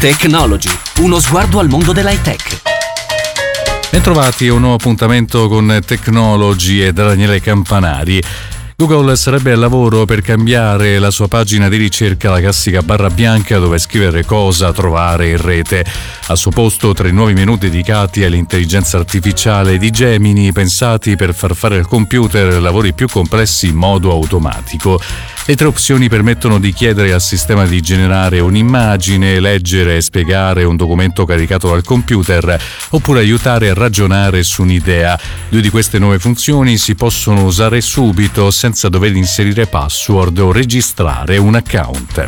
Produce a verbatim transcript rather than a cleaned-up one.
Technology, uno sguardo al mondo dell'high tech. Bentrovati a un nuovo appuntamento con Technology e da Daniele Campanari. Google sarebbe al lavoro per cambiare la sua pagina di ricerca, la classica barra bianca dove scrivere cosa trovare in rete. Al suo posto tre nuovi menu dedicati all'intelligenza artificiale di Gemini, pensati per far fare al computer lavori più complessi in modo automatico. Le tre opzioni permettono di chiedere al sistema di generare un'immagine, leggere e spiegare un documento caricato dal computer, oppure aiutare a ragionare su un'idea. Due di queste nuove funzioni si possono usare subito senza dover inserire password o registrare un account.